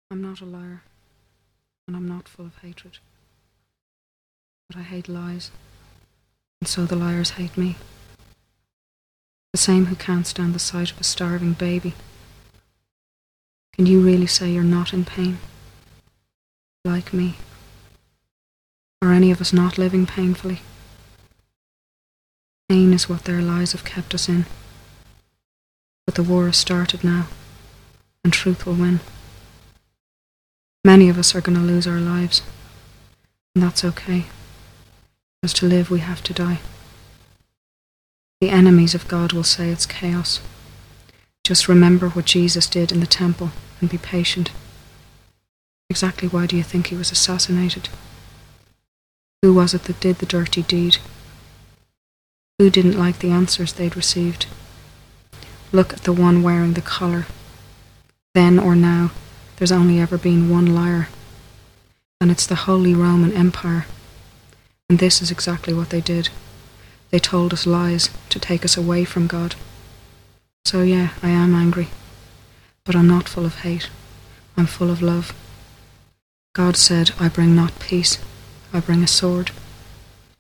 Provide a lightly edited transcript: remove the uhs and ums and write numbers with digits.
I'm not a liar, and I'm not full of hatred. But I hate lies, and so the liars hate me. The same who can't stand the sight of a starving baby. Can you really say you're not in pain? Like me? Are any of us not living painfully? Pain is what their lies have kept us in. But the war has started now, and truth will win. Many of us are going to lose our lives, and that's okay, because to live we have to die. The enemies of God will say it's chaos. Just remember what Jesus did in the temple and be patient. Exactly why do you think he was assassinated? Who was it that did the dirty deed? Who didn't like the answers they'd received? Look at the one wearing the collar. Then or now, there's only ever been one liar, and it's the Holy Roman Empire. And this is exactly what they did. They told us lies to take us away from God. So yeah, I am angry, but I'm not full of hate. I'm full of love. God said, I bring not peace, I bring a sword.